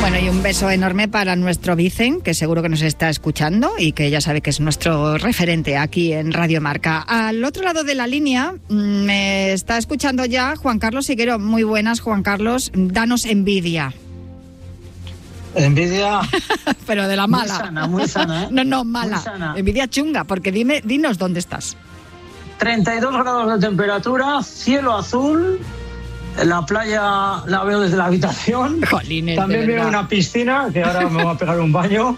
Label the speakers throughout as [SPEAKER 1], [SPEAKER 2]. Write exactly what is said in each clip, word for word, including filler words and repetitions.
[SPEAKER 1] Bueno, y un beso enorme para nuestro Vicen, que seguro que nos está escuchando y que ya sabe que es nuestro referente aquí en Radio Marca. Al otro lado de la línea me está escuchando ya Juan Carlos Higuero. Muy buenas, Juan Carlos. Danos envidia.
[SPEAKER 2] Envidia.
[SPEAKER 1] Pero de la mala.
[SPEAKER 2] Muy sana, muy sana, ¿eh?
[SPEAKER 1] No, no, mala.
[SPEAKER 2] Muy sana.
[SPEAKER 1] Envidia chunga, porque dime, dinos dónde estás.
[SPEAKER 2] treinta y dos grados de temperatura, cielo azul, la playa la veo desde la habitación.
[SPEAKER 1] Jolines,
[SPEAKER 2] también veo una piscina, que ahora me voy a pegar un baño.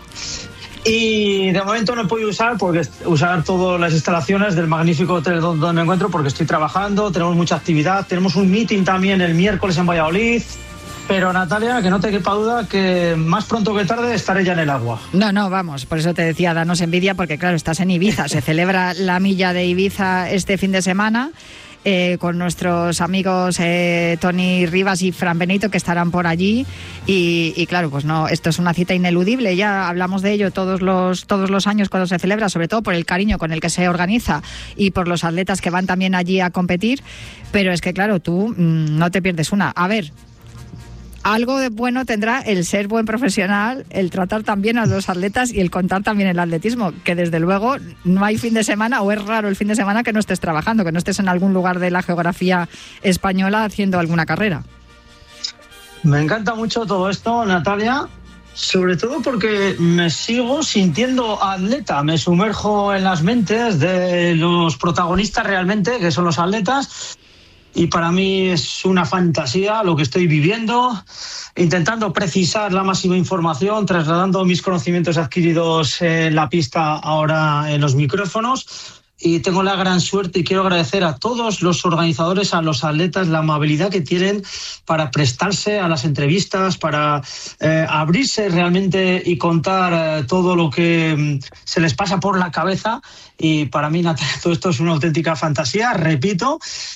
[SPEAKER 2] Y de momento no he podido usar porque usar todas las instalaciones del magnífico hotel donde me encuentro, porque estoy trabajando, tenemos mucha actividad, tenemos un meeting también el miércoles en Valladolid. Pero Natalia, que no te quepa duda que más pronto que tarde estaré ya en el agua.
[SPEAKER 1] No, no, vamos, por eso te decía, danos envidia, porque claro, estás en Ibiza, se celebra la milla de Ibiza este fin de semana, eh, con nuestros amigos eh, Tony Rivas y Fran Benito, que estarán por allí, y, y claro, pues no, esto es una cita ineludible, ya hablamos de ello todos los, todos los años cuando se celebra, sobre todo por el cariño con el que se organiza y por los atletas que van también allí a competir, pero es que claro, tú mmm, no te pierdes una. A ver, algo de bueno tendrá el ser buen profesional, el tratar también a los atletas y el contar también el atletismo, que desde luego no hay fin de semana, o es raro el fin de semana que no estés trabajando, que no estés en algún lugar de la geografía española haciendo alguna carrera.
[SPEAKER 2] Me encanta mucho todo esto, Natalia, sobre todo porque me sigo sintiendo atleta, me sumerjo en las mentes de los protagonistas realmente, que son los atletas. Y para mí es una fantasía lo que estoy viviendo, intentando precisar la máxima información, trasladando mis conocimientos adquiridos en la pista ahora en los micrófonos. Y tengo la gran suerte y quiero agradecer a todos los organizadores, a los atletas, la amabilidad que tienen para prestarse a las entrevistas, para eh, abrirse realmente y contar eh, todo lo que mm, se les pasa por la cabeza. Y para mí, Natalia, todo esto es una auténtica fantasía, repito.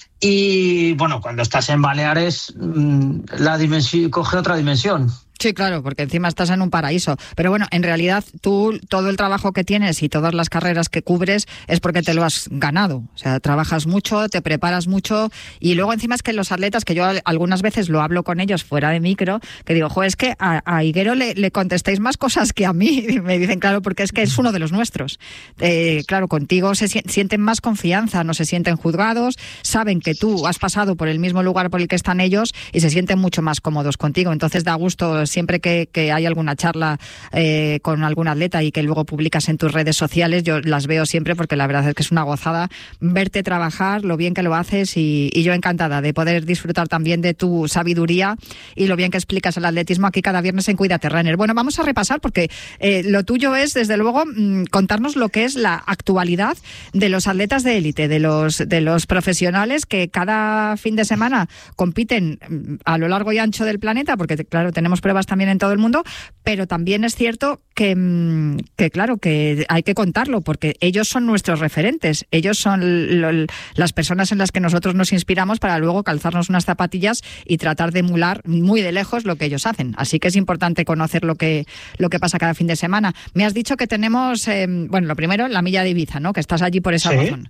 [SPEAKER 2] Y bueno, cuando estás en Baleares, mmm, la dimensión coge otra dimensión.
[SPEAKER 1] Sí, claro, porque encima estás en un paraíso. Pero bueno, en realidad tú, todo el trabajo que tienes y todas las carreras que cubres es porque te lo has ganado. O sea, trabajas mucho, te preparas mucho y luego encima es que los atletas, que yo algunas veces lo hablo con ellos fuera de micro, que digo, jo, es que a, a Higuero le, le contestáis más cosas que a mí. Y me dicen, claro, porque es que es uno de los nuestros. Eh, claro, contigo se sienten más confianza, no se sienten juzgados, saben que tú has pasado por el mismo lugar por el que están ellos y se sienten mucho más cómodos contigo. Entonces da gusto siempre que, que hay alguna charla eh, con algún atleta y que luego publicas en tus redes sociales, yo las veo siempre porque la verdad es que es una gozada verte trabajar, lo bien que lo haces y, y yo encantada de poder disfrutar también de tu sabiduría y lo bien que explicas el atletismo aquí cada viernes en Cuídate Runner. Bueno, vamos a repasar porque eh, lo tuyo es, desde luego, mmm, contarnos lo que es la actualidad de los atletas de élite, de los, de los profesionales que cada fin de semana compiten a lo largo y ancho del planeta, porque claro, tenemos pruebas también en todo el mundo, pero también es cierto que, que claro, que hay que contarlo, porque ellos son nuestros referentes, ellos son lo, las personas en las que nosotros nos inspiramos para luego calzarnos unas zapatillas y tratar de emular muy de lejos lo que ellos hacen. Así que es importante conocer lo que, lo que pasa cada fin de semana. Me has dicho que tenemos, eh, bueno, lo primero, la milla de Ibiza, ¿no? Que estás allí por esa
[SPEAKER 2] sí.
[SPEAKER 1] razón.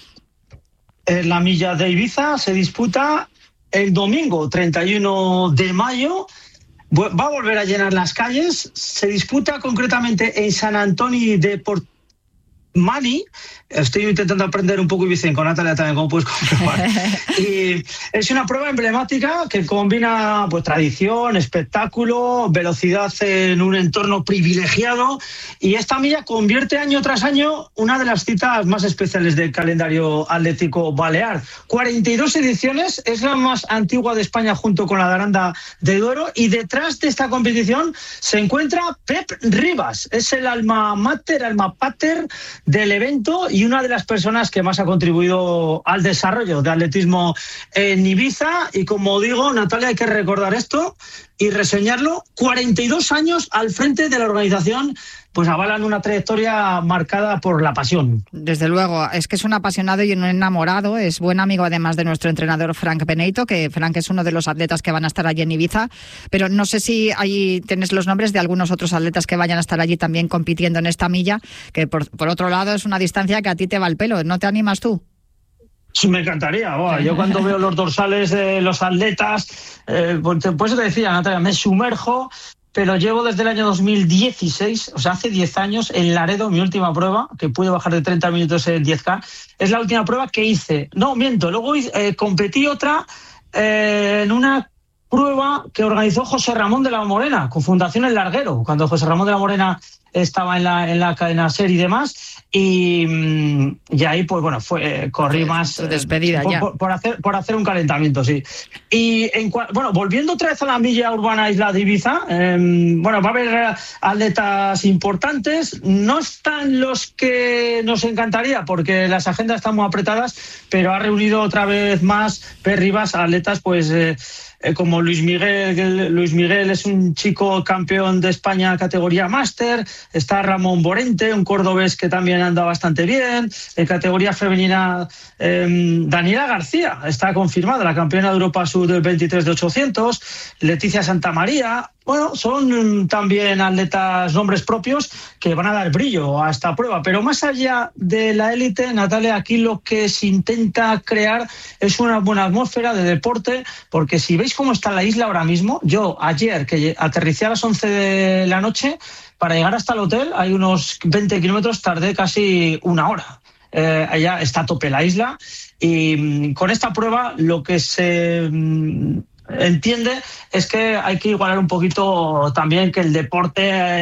[SPEAKER 2] La milla de Ibiza se disputa el domingo treinta y uno de mayo. Va a volver a llenar las calles. Se disputa concretamente en San Antonio de Portmany. Estoy intentando aprender un poco ibicenco con Natalia también, como puedes comprobar. Y es una prueba emblemática que combina pues tradición, espectáculo, velocidad en un entorno privilegiado. Y esta milla convierte año tras año una de las citas más especiales del calendario atlético balear. cuarenta y dos ediciones, es la más antigua de España junto con la de Aranda de Duero. Y detrás de esta competición se encuentra Pep Rivas. Es el alma mater, alma pater del evento y una de las personas que más ha contribuido al desarrollo de atletismo en Ibiza. Y como digo, Natalia, hay que recordar esto y reseñarlo. cuarenta y dos años al frente de la organización, pues avalan una trayectoria marcada por la pasión.
[SPEAKER 1] Desde luego, es que es un apasionado y un enamorado, es buen amigo además de nuestro entrenador Frank Benito, que Frank es uno de los atletas que van a estar allí en Ibiza, pero no sé si ahí tienes los nombres de algunos otros atletas que vayan a estar allí también compitiendo en esta milla, que por, por otro lado es una distancia que a ti te va el pelo, ¿no te animas tú?
[SPEAKER 2] Sí, me encantaría. Wow. Yo cuando veo los dorsales de los atletas, eh, pues, pues te decía, Natalia, me sumerjo pero llevo desde el año dos mil dieciséis, o sea, hace diez años, en Laredo, mi última prueba, que pude bajar de treinta minutos en diez K, es la última prueba que hice. No, miento, luego eh, competí otra eh, en una prueba que organizó José Ramón de la Morena, con Fundación El Larguero, cuando José Ramón de la Morena estaba en la, en la cadena SER y demás, y, y ahí pues bueno, fue eh, corrí más
[SPEAKER 1] tu despedida
[SPEAKER 2] eh, por,
[SPEAKER 1] ya.
[SPEAKER 2] Por, por, hacer, por hacer un calentamiento, sí. Y en, bueno, volviendo otra vez a la milla urbana Isla de Ibiza, eh, bueno, va a haber atletas importantes, no están los que nos encantaría porque las agendas están muy apretadas, pero ha reunido otra vez más Perribas atletas pues eh, Eh, como Luis Miguel. Luis Miguel es un chico campeón de España categoría máster, está Ramón Borente, un cordobés que también anda bastante bien, en categoría femenina eh, Daniela García, está confirmada, la campeona de Europa Sub veintitrés de ochocientos, Leticia Santamaría. Bueno, son también atletas nombres propios que van a dar brillo a esta prueba, pero más allá de la élite, Natalia, aquí lo que se intenta crear es una buena atmósfera de deporte, porque si veis cómo está la isla ahora mismo, yo ayer que aterricé a las once de la noche, para llegar hasta el hotel hay unos veinte kilómetros, tardé casi una hora. Eh, allá está a tope la isla y con esta prueba lo que se entiende es que hay que igualar un poquito también que el deporte,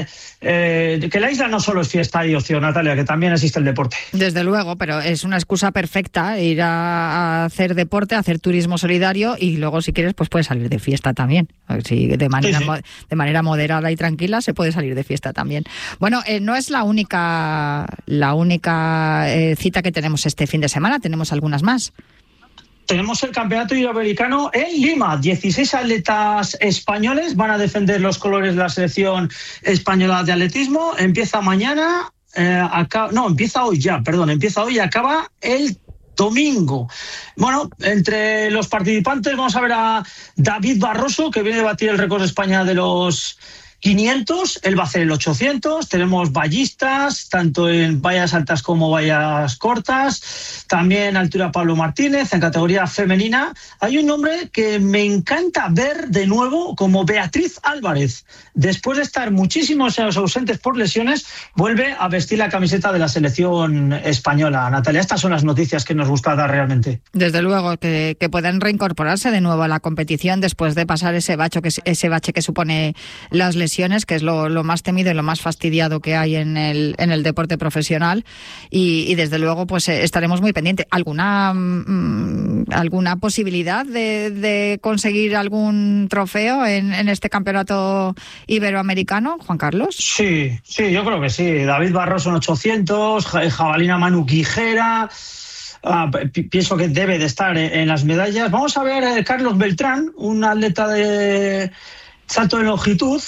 [SPEAKER 2] eh, que la isla no solo es fiesta y ocio, Natalia, que también existe el deporte.
[SPEAKER 1] Desde luego, pero es una excusa perfecta ir a, a hacer deporte, a hacer turismo solidario y luego si quieres pues puedes salir de fiesta también. Si de manera, sí, sí. de manera moderada y tranquila se puede salir de fiesta también. Bueno, eh, no es la única, la única eh, cita que tenemos este fin de semana, tenemos algunas más.
[SPEAKER 2] Tenemos el Campeonato Iberoamericano en Lima. dieciséis atletas españoles van a defender los colores de la selección española de atletismo. Empieza mañana, eh, acá, no, empieza hoy ya, perdón, empieza hoy y acaba el domingo. Bueno, entre los participantes vamos a ver a David Barroso, que viene a batir el récord de España de los quinientos, él va a hacer el ochocientos, tenemos vallistas, tanto en vallas altas como vallas cortas, también altura Pablo Martínez, en categoría femenina. Hay un nombre que me encanta ver de nuevo, como Beatriz Álvarez. Después de estar muchísimos años ausentes por lesiones, vuelve a vestir la camiseta de la selección española. Natalia, estas son las noticias que nos gusta dar realmente.
[SPEAKER 1] Desde luego, que, que puedan reincorporarse de nuevo a la competición después de pasar ese bache que, ese bache que supone las lesiones, que es lo, lo más temido y lo más fastidiado que hay en el, en el deporte profesional y, y desde luego pues eh, estaremos muy pendientes. ¿Alguna, mmm, alguna posibilidad de, de conseguir algún trofeo en, en este campeonato iberoamericano, Juan Carlos?
[SPEAKER 2] Sí, sí, yo creo que sí. David Barroso en ochocientos, Jabalina Manu Quijera. Ah, pienso que debe de estar en, en las medallas. Vamos a ver a Carlos Beltrán, un atleta de salto de longitud,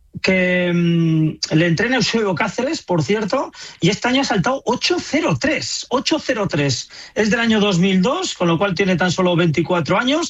[SPEAKER 2] que mmm, le entrena Eusebio Cáceres, por cierto, y este año ha saltado ocho cero tres. ocho cero tres. Es del año dos mil dos, con lo cual tiene tan solo veinticuatro años,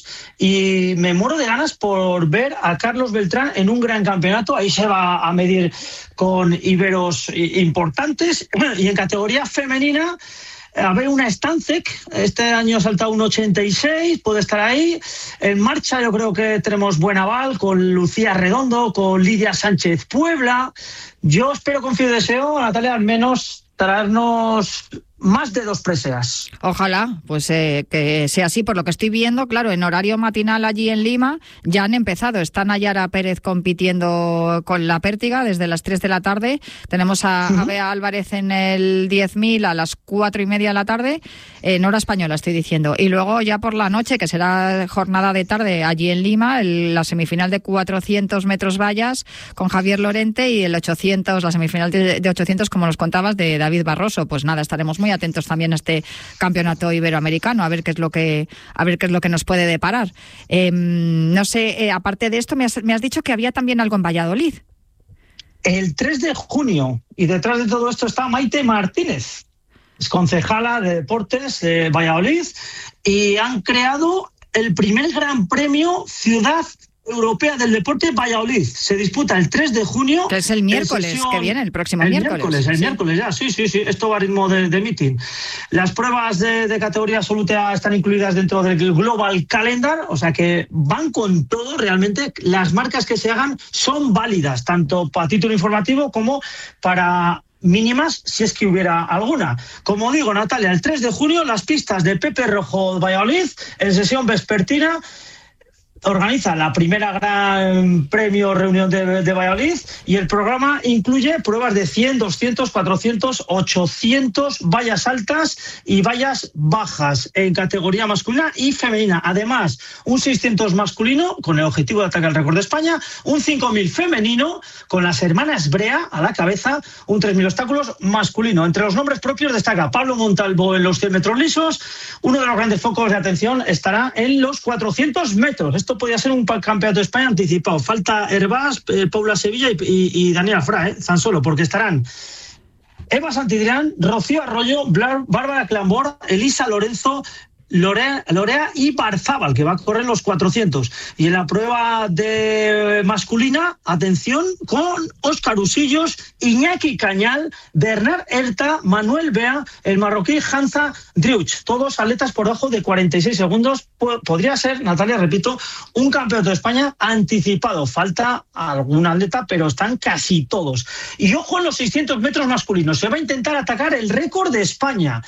[SPEAKER 2] y me muero de ganas por ver a Carlos Beltrán en un gran campeonato. Ahí se va a medir con iberos importantes, y en categoría femenina a ver una Stancek, este año ha saltado un ochenta y seis, puede estar ahí. En marcha yo creo que tenemos buen aval con Lucía Redondo, con Lidia Sánchez Puebla. Yo espero, confío y deseo, Natalia, al menos traernos más de dos preseas.
[SPEAKER 1] Ojalá, pues eh, que sea así. Por lo que estoy viendo, claro, en horario matinal allí en Lima ya han empezado. Está Nayara Pérez compitiendo con la pértiga desde las tres de la tarde. Tenemos a, uh-huh. a Bea Álvarez en el diez mil a las cuatro y media de la tarde, en hora española estoy diciendo. Y luego ya por la noche, que será jornada de tarde allí en Lima, el, la semifinal de cuatrocientos metros vallas con Javier Lorente y el ochocientos, la semifinal de, de ochocientos, como nos contabas, de David Barroso. Pues nada, estaremos muy atentos también a este campeonato iberoamericano, a ver qué es lo que a ver qué es lo que nos puede deparar. Eh, no sé, eh, aparte de esto, me has, me has dicho que había también algo en Valladolid.
[SPEAKER 2] El tres de junio, y detrás de todo esto está Maite Martínez, es concejala de deportes de Valladolid, y han creado el primer gran premio Ciudad Europea del Deporte Valladolid. Se disputa el tres de junio.
[SPEAKER 1] Que es el miércoles sesión, que viene, el próximo
[SPEAKER 2] el
[SPEAKER 1] miércoles.
[SPEAKER 2] miércoles. El
[SPEAKER 1] sí.
[SPEAKER 2] miércoles ya, sí, sí, sí. Esto va a ritmo de, de meeting. Las pruebas de, de categoría absoluta están incluidas dentro del Global Calendar, o sea que van con todo realmente. Las marcas que se hagan son válidas, tanto para título informativo como para mínimas, si es que hubiera alguna. Como digo, Natalia, el tres de junio, las pistas de Pepe Rojo Valladolid, en sesión vespertina, organiza la primera gran premio reunión de, de Valladolid, y el programa incluye pruebas de cien, doscientos, cuatrocientos, ochocientos, vallas altas y vallas bajas en categoría masculina y femenina. Además, un seiscientos masculino con el objetivo de atacar el récord de España, un cinco mil femenino con las hermanas Brea a la cabeza, un tres mil obstáculos masculino. Entre los nombres propios destaca Pablo Montalvo en los cien metros lisos. Uno de los grandes focos de atención estará en los cuatrocientos metros. Esto podría ser un campeonato de España anticipado. Falta Hervás, eh, Paula Sevilla y, y, y Daniela Fra, eh, tan solo, porque estarán Eva Santidrián, Rocío Arroyo, Blar, Bárbara Clambord, Elisa Lorenzo, Lorea, Lorea y Barzábal, que va a correr los cuatrocientos. Y en la prueba de masculina, atención, con Óscar Usillos, Iñaki Cañal, Bernard Erta, Manuel Bea, el marroquí Hanza Driouch. Todos atletas por debajo de cuarenta y seis segundos. Podría ser, Natalia, repito, un campeonato de España anticipado. Falta algún atleta, pero están casi todos. Y ojo en los seiscientos metros masculinos. Se va a intentar atacar el récord de España.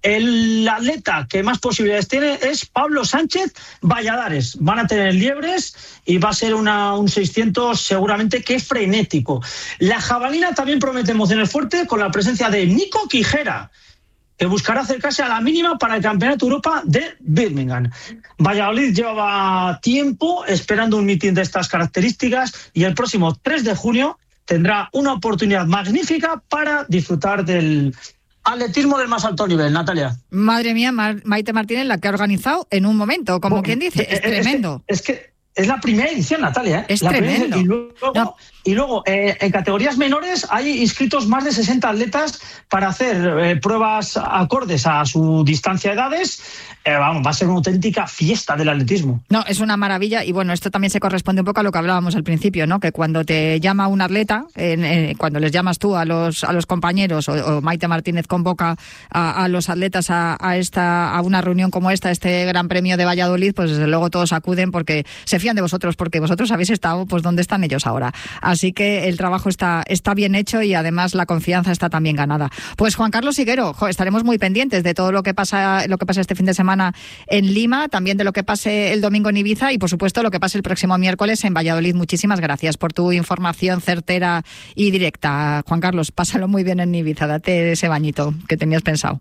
[SPEAKER 2] El atleta que más posibilidades tiene es Pablo Sánchez Valladares. Van a tener liebres y va a ser una, un seiscientos seguramente que frenético. La jabalina también promete emociones fuertes con la presencia de Nico Quijera, que buscará acercarse a la mínima para el Campeonato de Europa de Birmingham. Valladolid lleva tiempo esperando un mitin de estas características y el próximo tres de junio tendrá una oportunidad magnífica para disfrutar del atletismo del más alto nivel, Natalia.
[SPEAKER 1] Madre mía, Mar- Maite Martínez, la que ha organizado en un momento, como
[SPEAKER 2] bueno,
[SPEAKER 1] quien dice, es, es tremendo.
[SPEAKER 2] Que, es que es la primera edición, Natalia. ¿eh?
[SPEAKER 1] Es
[SPEAKER 2] la
[SPEAKER 1] tremendo.
[SPEAKER 2] Y luego, no. y luego eh, en categorías menores hay inscritos más de sesenta atletas para hacer eh, pruebas acordes a su distancia de edades. Eh, vamos, va a ser una auténtica fiesta del atletismo.
[SPEAKER 1] No, es una maravilla y bueno, esto también se corresponde un poco a lo que hablábamos al principio, ¿no? Que cuando te llama un atleta, eh, eh, cuando les llamas tú a los a los compañeros o, o Maite Martínez convoca a, a los atletas a, a esta a una reunión como esta, este Gran Premio de Valladolid, pues desde luego todos acuden porque se fían de vosotros, porque vosotros habéis estado pues donde están ellos ahora. Así que el trabajo está está bien hecho y además la confianza está también ganada. Pues Juan Carlos Higuero, jo, estaremos muy pendientes de todo lo que pasa lo que pasa este fin de semana en Lima, también de lo que pase el domingo en Ibiza y por supuesto lo que pase el próximo miércoles en Valladolid. Muchísimas gracias por tu información certera y directa. Juan Carlos, pásalo muy bien en Ibiza, date ese bañito que tenías pensado.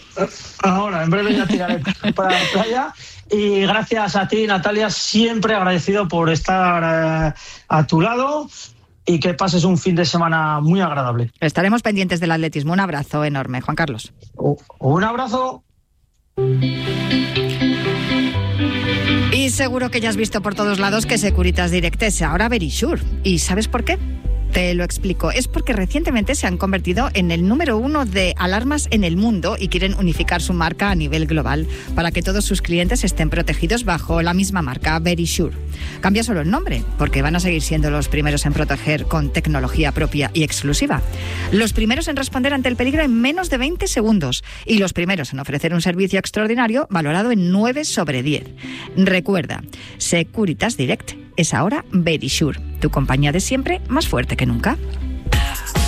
[SPEAKER 2] Ahora, en breve ya tiraré para la playa. Y gracias a ti, Natalia, siempre agradecido por estar eh, a tu lado y que pases un fin de semana muy agradable.
[SPEAKER 1] Estaremos pendientes del atletismo. Un abrazo enorme, Juan Carlos.
[SPEAKER 2] Un abrazo.
[SPEAKER 1] Y seguro que ya has visto por todos lados que Securitas Direct es ahora Verisure. ¿Y sabes por qué? Te lo explico. Es porque recientemente se han convertido en el número uno de alarmas en el mundo y quieren unificar su marca a nivel global para que todos sus clientes estén protegidos bajo la misma marca, Verisure. Cambia solo el nombre, porque van a seguir siendo los primeros en proteger con tecnología propia y exclusiva. Los primeros en responder ante el peligro en menos de veinte segundos y los primeros en ofrecer un servicio extraordinario valorado en nueve sobre diez. Recuerda, Securitas Direct es ahora Verisure, tu compañía de siempre más fuerte que nunca.